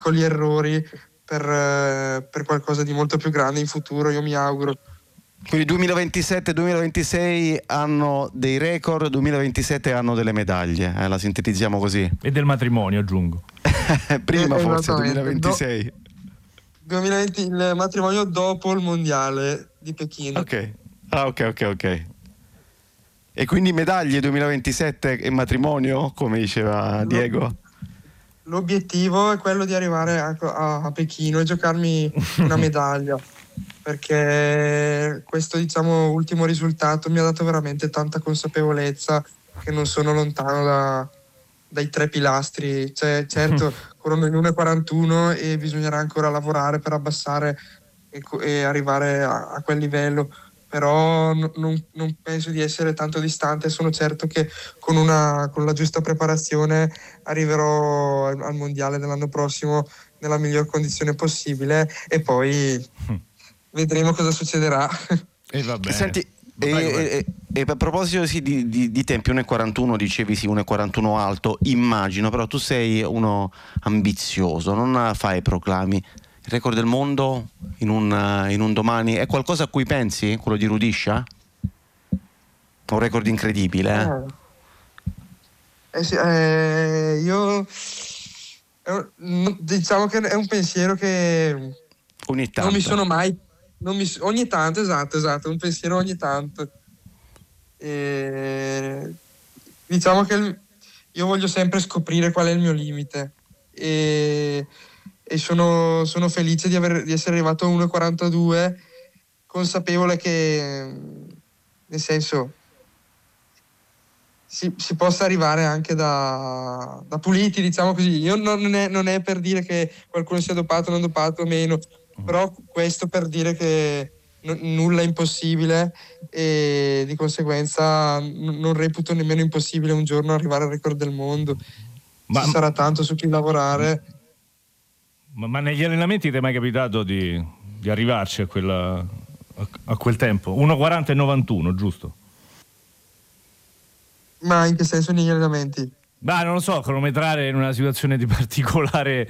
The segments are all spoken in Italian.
piccoli errori per qualcosa di molto più grande in futuro, io mi auguro. Quindi 2027-2026 hanno dei record, 2027 hanno delle medaglie, la sintetizziamo così. E del matrimonio, aggiungo. Prima forse 2026. 2020 il matrimonio dopo il mondiale di Pechino. Ok. Ok. E quindi medaglie 2027 e matrimonio, come diceva Diego? L'obiettivo è quello di arrivare a Pechino e giocarmi una medaglia, perché questo, diciamo, ultimo risultato mi ha dato veramente tanta consapevolezza che non sono lontano dai 3 pilastri. Cioè, certo, corrono in 1,41 e bisognerà ancora lavorare per abbassare e arrivare a quel livello, però non penso di essere tanto distante. Sono certo che con la giusta preparazione arriverò al mondiale dell'anno prossimo nella miglior condizione possibile e poi vedremo cosa succederà. E va bene. Senti, e a proposito di tempi, 1,41 dicevi, sì, 1,41 alto, immagino, però tu sei uno ambizioso, non fai proclami. Il record del mondo in un domani è qualcosa a cui pensi? Quello di Rudisha? Un record incredibile, Sì, io diciamo che è un pensiero che ogni tanto. non mi sono mai ogni tanto, esatto, un pensiero ogni tanto. Diciamo che io voglio sempre scoprire qual è il mio limite e sono felice di essere arrivato a 1,42, consapevole che, nel senso, si possa arrivare anche da puliti, diciamo così. Io non è per dire che qualcuno sia dopato, non dopato, meno, però questo per dire che nulla è impossibile e di conseguenza non reputo nemmeno impossibile un giorno arrivare al record del mondo. Ci sarà tanto su cui lavorare. Ma negli allenamenti ti è mai capitato di arrivarci a quel tempo? 1,40 e 91, giusto? Ma in che senso negli allenamenti? Non lo so, cronometrare in una situazione di particolare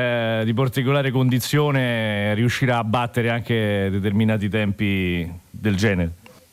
condizione, riuscirà a battere anche determinati tempi del genere?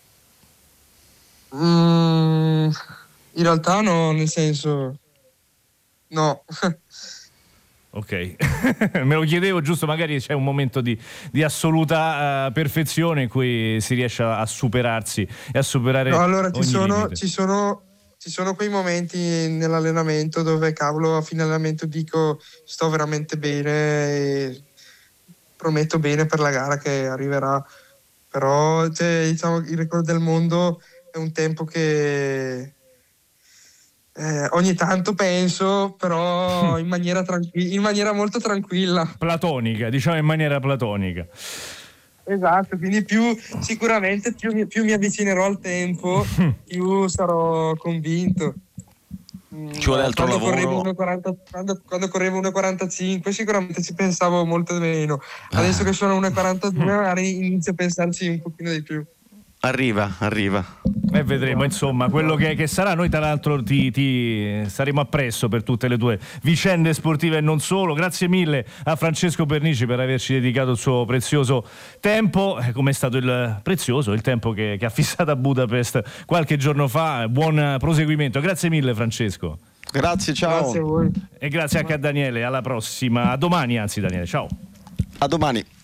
In realtà no, nel senso no. Ok, me lo chiedevo giusto, magari c'è un momento di assoluta perfezione in cui si riesce a superarsi e a superare. No, allora ci sono quei momenti nell'allenamento dove, cavolo, a fine allenamento dico sto veramente bene e prometto bene per la gara che arriverà, però diciamo, il record del mondo è un tempo che ogni tanto penso, però in maniera molto tranquilla. Platonica, diciamo in maniera platonica. Esatto, quindi sicuramente più mi avvicinerò al tempo, più sarò convinto. Ci vuole altro lavoro. Quando correvo 1,45 sicuramente ci pensavo molto meno. Adesso che sono 1,42 magari inizio a pensarci un pochino di più. Arriva. E vedremo, insomma, quello che sarà. Noi tra l'altro ti staremo appresso per tutte le tue vicende sportive e non solo. Grazie mille a Francesco Pernici per averci dedicato il suo prezioso tempo, come è stato il tempo che ha fissato a Budapest qualche giorno fa. Buon proseguimento, grazie mille Francesco. Grazie, ciao. Grazie a voi. E grazie anche a Daniele, alla prossima, a domani anzi Daniele, ciao. A domani.